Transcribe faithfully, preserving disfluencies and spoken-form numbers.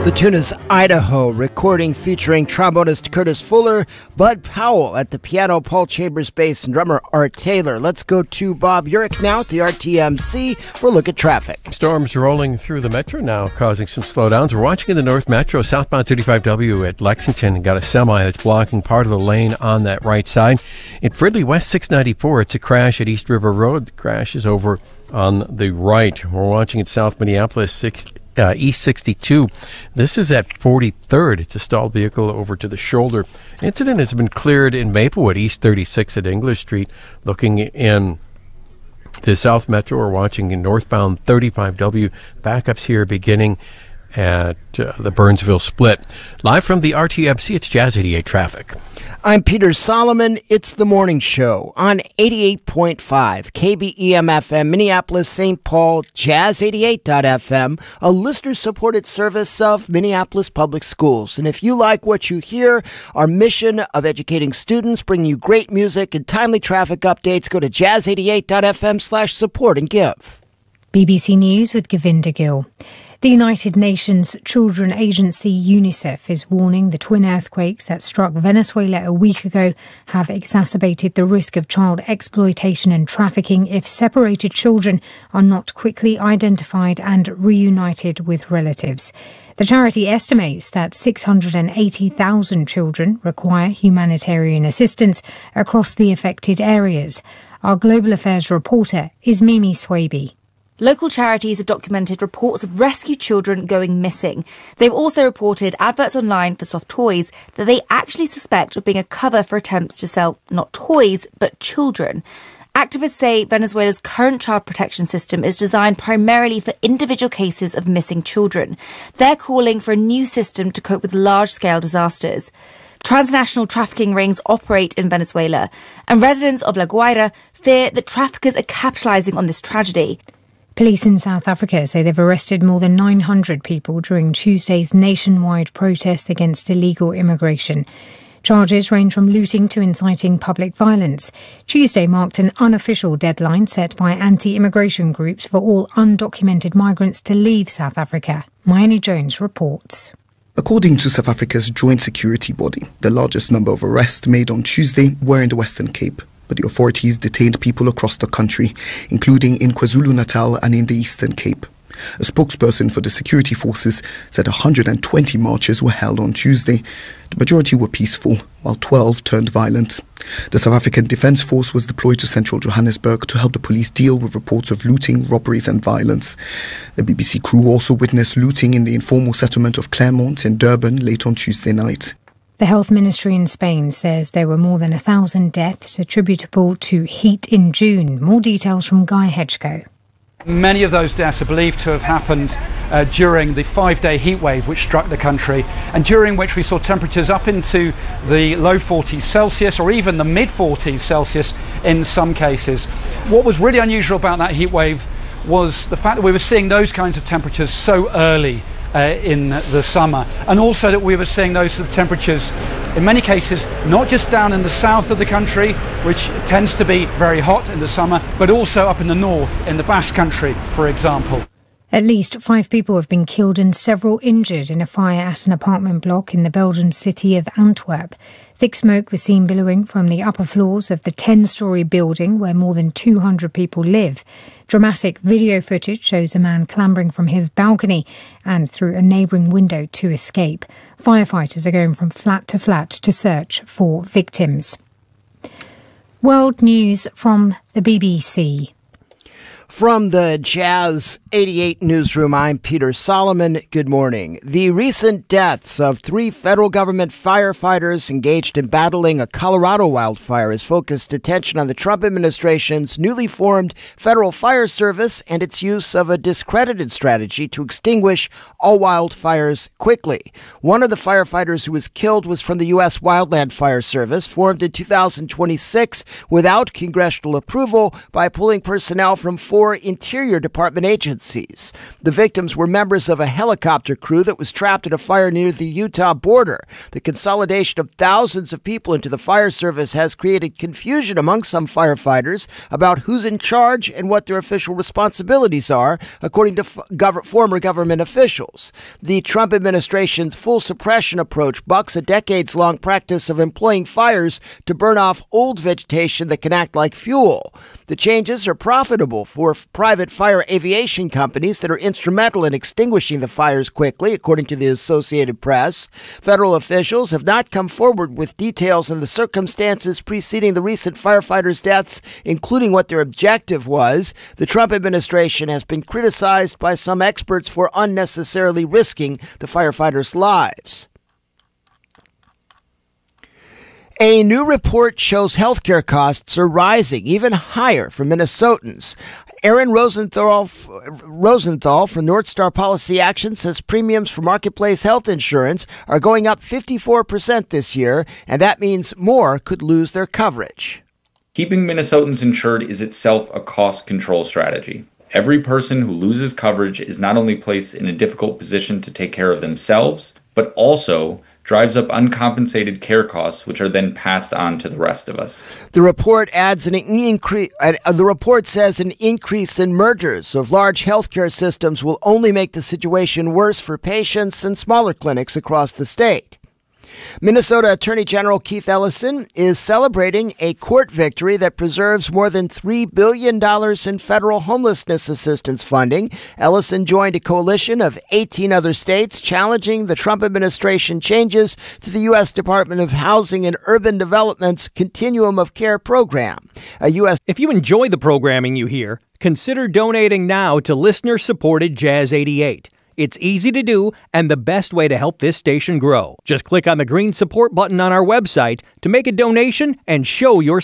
The tune is Idaho, recording featuring trombonist Curtis Fuller, Bud Powell at the piano, Paul Chambers bass, and drummer Art Taylor. Let's go to Bob Urich now at the R T M C for a look at traffic. Storms rolling through the metro now, causing some slowdowns. We're watching in the North Metro, southbound thirty-five W at Lexington. Got a semi that's blocking part of the lane on that right side. In Fridley, West six ninety-four, it's a crash at East River Road. The crash is over on the right. We're watching at South Minneapolis, six Uh, East sixty-two. This is at forty-third. It's a stalled vehicle over to the shoulder. Incident has been cleared in Maplewood, East thirty-six at English Street. Looking in the South Metro, we're watching in northbound thirty-five W. Backups here beginning at uh, the Burnsville split. Live from the R T M C, it's Jazz eighty-eight Traffic. I'm Peter Solomon. It's the morning show on eighty-eight point five K B E M F M, Minneapolis, Saint Paul, Jazz eighty-eight dot F M, a listener-supported service of Minneapolis Public Schools. And if you like what you hear, our mission of educating students, bringing you great music and timely traffic updates, go to jazz eighty-eight dot F M slash support and give. B B C News with Govinda Gill. The United Nations Children Agency UNICEF is warning the twin earthquakes that struck Venezuela a week ago have exacerbated the risk of child exploitation and trafficking if separated children are not quickly identified and reunited with relatives. The charity estimates that six hundred eighty thousand children require humanitarian assistance across the affected areas. Our Global Affairs reporter is Mimi Swaby. Local charities have documented reports of rescued children going missing. They've also reported adverts online for soft toys that they actually suspect of being a cover for attempts to sell not toys, but children. Activists say Venezuela's current child protection system is designed primarily for individual cases of missing children. They're calling for a new system to cope with large-scale disasters. Transnational trafficking rings operate in Venezuela, and residents of La Guaira fear that traffickers are capitalising on this tragedy. Police in South Africa say they've arrested more than nine hundred people during Tuesday's nationwide protest against illegal immigration. Charges range from looting to inciting public violence. Tuesday marked an unofficial deadline set by anti-immigration groups for all undocumented migrants to leave South Africa. Mayani Jones reports. According to South Africa's joint security body, the largest number of arrests made on Tuesday were in the Western Cape. But the authorities detained people across the country, including in KwaZulu-Natal and in the Eastern Cape. A spokesperson for the security forces said one hundred twenty marches were held on Tuesday. The majority were peaceful, while twelve turned violent. The South African Defence Force was deployed to central Johannesburg to help the police deal with reports of looting, robberies and violence. The B B C crew also witnessed looting in the informal settlement of Claremont in Durban late on Tuesday night. The Health Ministry in Spain says there were more than a thousand deaths attributable to heat in June. More details from Guy Hedgeko. Many of those deaths are believed to have happened uh, during the five-day heat wave which struck the country, and during which we saw temperatures up into the low forties Celsius or even the mid forties Celsius in some cases. What was really unusual about that heat wave was the fact that we were seeing those kinds of temperatures so early Uh, in the summer, and also that we were seeing those sort of temperatures in many cases not just down in the south of the country, which tends to be very hot in the summer, but also up in the north, in the Basque Country, for example. At least five people have been killed and several injured in a fire at an apartment block in the Belgian city of Antwerp. Thick smoke was seen billowing from the upper floors of the ten-storey building where more than two hundred people live. Dramatic video footage shows a man clambering from his balcony and through a neighbouring window to escape. Firefighters are going from flat to flat to search for victims. World news from the B B C. From the Jazz eighty-eight newsroom, I'm Peter Solomon. Good morning. The recent deaths of three federal government firefighters engaged in battling a Colorado wildfire has focused attention on the Trump administration's newly formed Federal Fire Service and its use of a discredited strategy to extinguish all wildfires quickly. One of the firefighters who was killed was from the U S Wildland Fire Service, formed in two thousand twenty-six without congressional approval by pulling personnel from four four Interior Department agencies. The victims were members of a helicopter crew that was trapped in a fire near the Utah border. The consolidation of thousands of people into the fire service has created confusion among some firefighters about who's in charge and what their official responsibilities are, according to f- gov- former government officials. The Trump administration's full suppression approach bucks a decades-long practice of employing fires to burn off old vegetation that can act like fuel. The changes are profitable for f- private fire aviation companies that are instrumental in extinguishing the fires quickly, according to the Associated Press. Federal officials have not come forward with details on the circumstances preceding the recent firefighters' deaths, including what their objective was. The Trump administration has been criticized by some experts for unnecessarily risking the firefighters' lives. A new report shows healthcare costs are rising even higher for Minnesotans. Aaron Rosenthal, Rosenthal from North Star Policy Action says premiums for marketplace health insurance are going up fifty-four percent this year, and that means more could lose their coverage. Keeping Minnesotans insured is itself a cost control strategy. Every person who loses coverage is not only placed in a difficult position to take care of themselves, but also drives up uncompensated care costs, which are then passed on to the rest of us. The report adds an increase. Uh, the report says an increase in mergers of large healthcare systems will only make the situation worse for patients and smaller clinics across the state. Minnesota Attorney General Keith Ellison is celebrating a court victory that preserves more than three billion dollars in federal homelessness assistance funding. Ellison joined a coalition of eighteen other states challenging the Trump administration changes to the U S Department of Housing and Urban Development's Continuum of Care program. A U S If you enjoy the programming you hear, consider donating now to listener-supported Jazz eighty-eight. It's easy to do and the best way to help this station grow. Just click on the green support button on our website to make a donation and show your